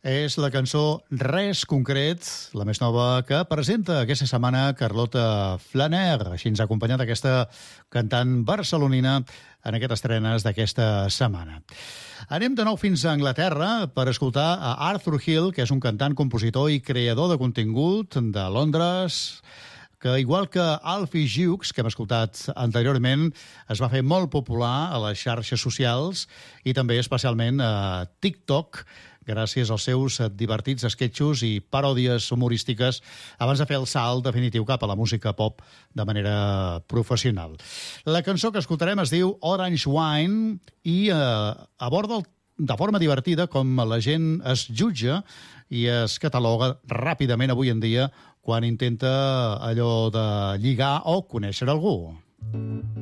És la cançó Res Concret, la més nova que presenta aquesta setmana Carlota Flaner. Així ens ha acompanyat aquesta cantant barcelonina en aquestes estrenes d'aquesta setmana. Anem de nou fins a Anglaterra per escoltar a Arthur Hill, que és un cantant, compositor i creador de contingut de Londres, que igual que Alfie Jukes, que hem escoltat anteriorment, es va fer molt popular a les xarxes socials i també especialment a TikTok, gràcies als seus divertits esquetxos i paròdies humorístiques abans de fer el salt definitiu cap a la música pop de manera professional. La cançó que escoltarem es diu Orange Wine i aborda de forma divertida com la gent es jutja i es cataloga ràpidament avui en dia quan intenta allò de lligar o conèixer algú.